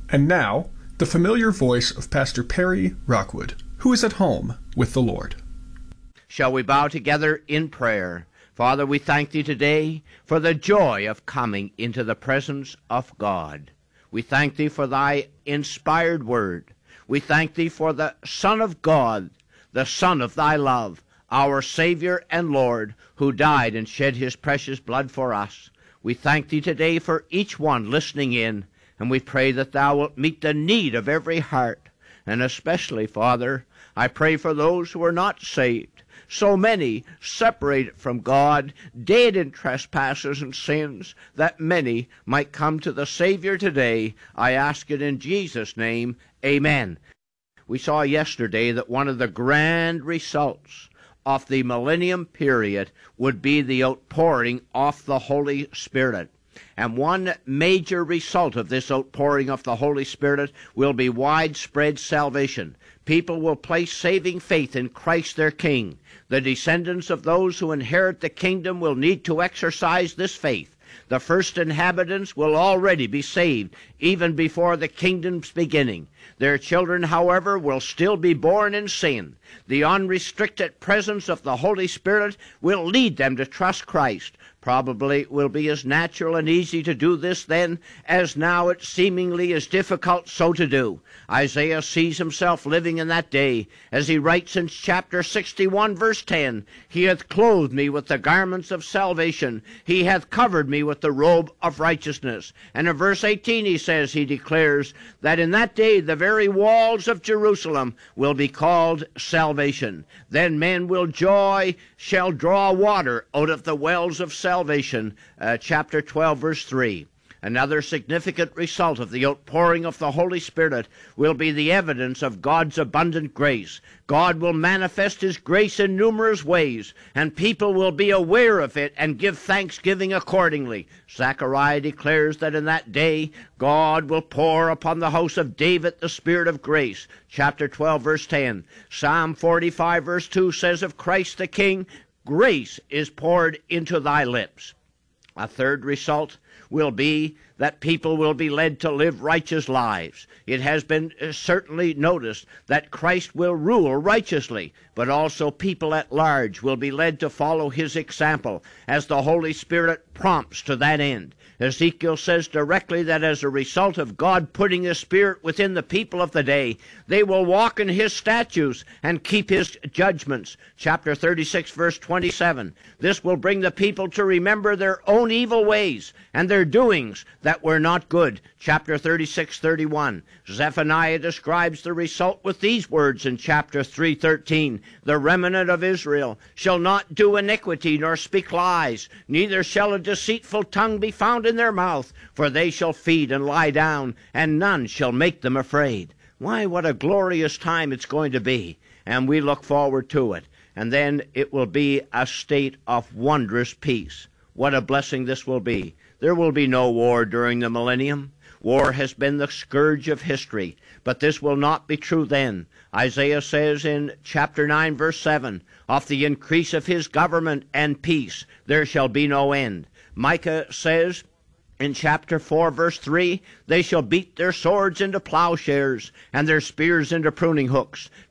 And now, the familiar voice of Pastor Perry Rockwood, who is at home with the Lord. Shall we bow together in prayer? Father, we thank Thee today for the joy of coming into the presence of God. We thank Thee for Thy inspired word. We thank Thee for the Son of God, the Son of Thy love, our Savior and Lord, who died and shed His precious blood for us. We thank Thee today for each one listening in, and we pray that Thou wilt meet the need of every heart. And especially, Father, I pray for those who are not saved, so many separated from God, dead in trespasses and sins, that many might come to the Savior today. I ask it in Jesus' name. Amen. We saw yesterday that one of the grand results of the millennium period would be the outpouring of the Holy Spirit. And one major result of this outpouring of the Holy Spirit will be widespread salvation. People will place saving faith in Christ their King. The descendants of those who inherit the kingdom will need to exercise this faith. The first inhabitants will already be saved, even before the kingdom's beginning. Their children, however, will still be born in sin. The unrestricted presence of the Holy Spirit will lead them to trust Christ. Probably it will be as natural and easy to do this then as now it seemingly is difficult so to do. Isaiah sees himself living in that day as he writes in chapter 61 verse 10, He hath clothed me with the garments of salvation. He hath covered me with the robe of righteousness. And in verse 18 he declares that in that day the very walls of Jerusalem will be called salvation. Then men shall draw water out of the wells of salvation. Chapter 12 verse 3. Another significant result of the outpouring of the Holy Spirit will be the evidence of God's abundant grace. God will manifest His grace in numerous ways, and people will be aware of it and give thanksgiving accordingly. Zechariah declares that in that day God will pour upon the house of David the Spirit of grace. Chapter 12 verse 10. Psalm 45 verse 2 says of Christ the King, Grace is poured into thy lips. A third result will be that people will be led to live righteous lives. It has been certainly noticed that Christ will rule righteously, but also people at large will be led to follow His example as the Holy Spirit prompts to that end. Ezekiel says directly that as a result of God putting His Spirit within the people of the day, they will walk in His statutes and keep His judgments. Chapter 36, verse 27. This will bring the people to remember their own evil ways and their doings that were not good. Chapter 36, 31. Zephaniah describes the result with these words in chapter 3:13. The remnant of Israel shall not do iniquity nor speak lies, neither shall a deceitful tongue be found in their mouth, for they shall feed and lie down, and none shall make them afraid. Why, what a glorious time it's going to be, and we look forward to it. And then it will be a state of wondrous peace. What a blessing this will be. There will be no war during the millennium. War has been the scourge of history, but this will not be true then. Isaiah says in chapter 9, verse 7, Of the increase of His government and peace there shall be no end. Micah says in chapter 4, verse 3, They shall beat their swords into plowshares, and their spears into pruning hooks.